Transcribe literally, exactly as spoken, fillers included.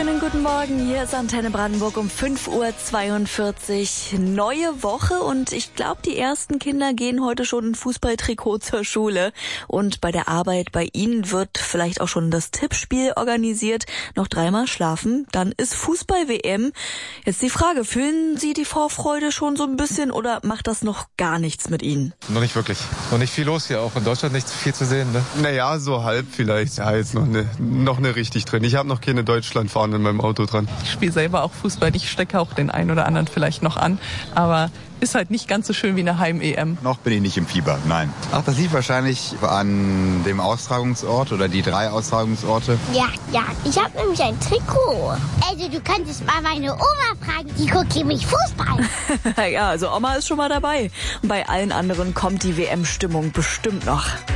Schönen guten Morgen, hier ist Antenne Brandenburg um fünf Uhr zweiundvierzig. Neue Woche und ich glaube, die ersten Kinder gehen heute schon in Fußballtrikot zur Schule. Und bei der Arbeit bei Ihnen wird vielleicht auch schon das Tippspiel organisiert. Noch dreimal schlafen, dann ist Fußball-W M. Jetzt die Frage, fühlen Sie die Vorfreude schon so ein bisschen oder macht das noch gar nichts mit Ihnen? Noch nicht wirklich. Noch nicht viel los hier, auch in Deutschland nicht viel zu sehen, ne? Naja, so halb vielleicht. Ja, jetzt noch eine, noch eine richtig drin. Ich habe noch keine Deutschlandfahne in meinem Auto dran. Ich spiele selber auch Fußball. Ich stecke auch den einen oder anderen vielleicht noch an. Aber ist halt nicht ganz so schön wie eine Heim-E M. Noch bin ich nicht im Fieber, nein. Ach, das liegt wahrscheinlich an dem Austragungsort oder die drei Austragungsorte. Ja, ja, ich habe nämlich ein Trikot. Also du könntest mal meine Oma fragen, die guckt nämlich Fußball. Ja, also Oma ist schon mal dabei. Und bei allen anderen kommt die W M-Stimmung bestimmt noch.